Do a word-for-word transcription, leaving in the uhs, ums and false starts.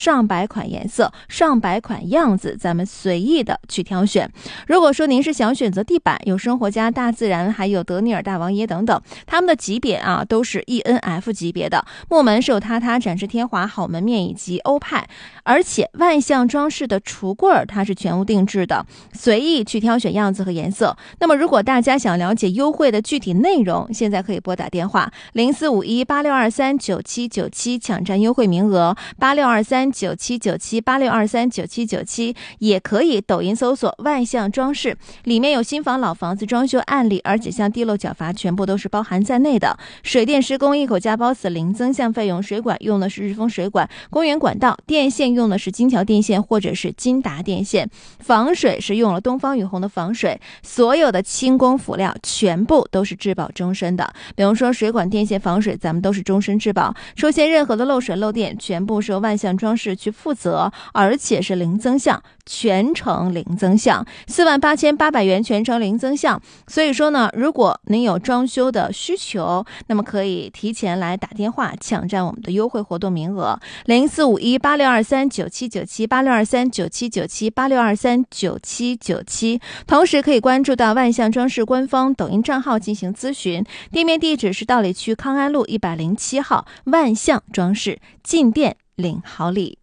上百款颜色、上百款样子，咱们随意的去挑选。如果说您是想选择地板，有生活家、大自然，还有德尼尔大王爷等等，他们的级别啊都是 E N F 级别的。木门是有榻榻、展示天华、好门面以及欧派，而且万象装饰的橱柜它是全屋定制的，随意去挑选样子和颜色。那么如果大家想了解优惠的具体内容，现在可以拨打电话零四五一八六二三九七九七抢占优惠名额，八六二三九七九七八六二三九七九七，也可以抖音搜索万象装饰，里面有新房老房子装修案例，而且像地漏缴阀全部都是包含在内的。水电施工一口价包死零增项费用，水管用的是日丰水管，公园管道电线用的是金桥电线或者是金达电线，防水是用了东方雨虹的防水，所有的轻工辅料全部都是质保终身的。比如说水管电线防水，咱们都是终身质保，出现任何的漏水漏电，全部是由万象装饰去负责，而且是零增项，全程零增项，四万八千八百元全程零增项。所以说呢，如果您有装修的需求，那么可以提前来打电话抢占我们的优惠活动名额，零四五一八六二三九七九七八六二三九七九七八六二三九七九七。同时可以关注到万象装饰官方抖音账号进行咨询，店面地址是道里区康安路一百零七号，万象装饰进店领好礼。